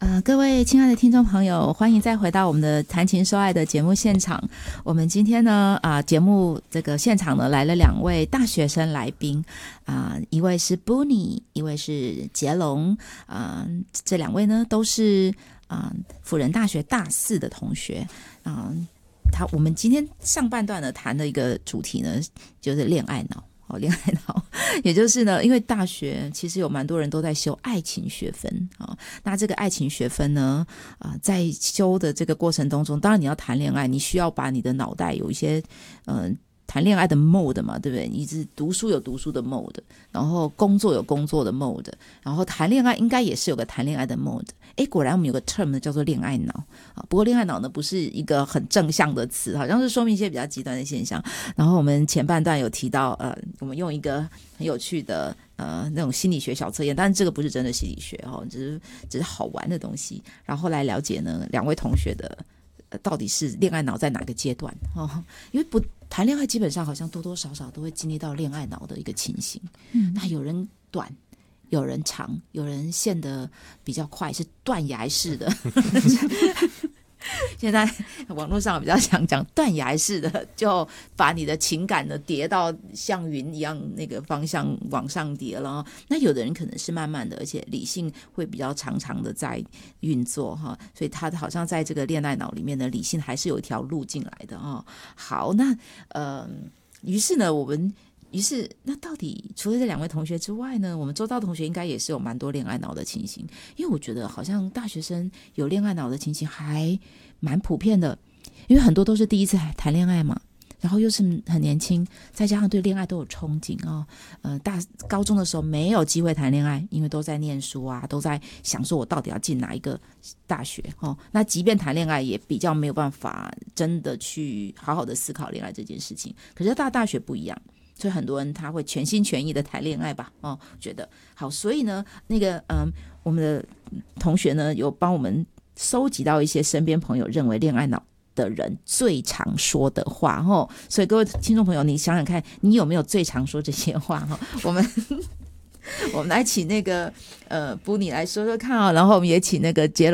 各位亲爱的听众朋友，欢迎再回到我们的谈情说爱的节目现场。我们今天呢，节目这个现场呢来了2位大学生来宾，一位是 Bunny， 一位是杰龙，这2位呢都是辅仁大学大4的同学。我们今天上半段呢谈的一个主题呢就是恋爱脑。恋爱脑，也就是呢，因为大学其实有蛮多人都在修爱情学分那这个爱情学分呢，在修的这个过程当中，当然你要谈恋爱，你需要把你的脑袋有一些谈恋爱的 mode 嘛，对不对？你是读书有读书的 mode， 然后工作有工作的 mode， 然后谈恋爱应该也是有个谈恋爱的 mode。果然我们有个 term 呢叫做恋爱脑不过恋爱脑呢不是一个很正向的词，好像是说明一些比较极端的现象。然后我们前半段有提到我们用一个很有趣的那种心理学小测验，但是这个不是真的心理学只是好玩的东西，然后来了解呢2位同学的到底是恋爱脑在哪个阶段因为不谈恋爱基本上好像多多少少都会经历到恋爱脑的一个情形那有人短，有人长，有人陷得比较快，是断崖式的现在网络上比较想讲断崖式的，就把你的情感呢叠到像云一样那个方向往上叠了那有的人可能是慢慢的，而且理性会比较常常的在运作所以他好像在这个恋爱脑里面的理性还是有一条路进来的好，那于是呢那到底除了这2位同学之外呢，我们周遭同学应该也是有蛮多恋爱脑的情形，因为我觉得好像大学生有恋爱脑的情形还蛮普遍的，因为很多都是第一次谈恋爱嘛，然后又是很年轻，再加上对恋爱都有憧憬高中的时候没有机会谈恋爱，因为都在念书都在想说我到底要进哪一个大学那即便谈恋爱也比较没有办法真的去好好的思考恋爱这件事情。可是到大学不一样，所以很多人他会全心全意的谈恋爱吧觉得好，所以呢那个我们的同学呢有帮我们收集到一些身边朋友认为恋爱脑的人最常说的话所以各位听众朋友，你想想看，你有没有最常说这些话我们来请那个Bunny 来说说看然后我们也请那个杰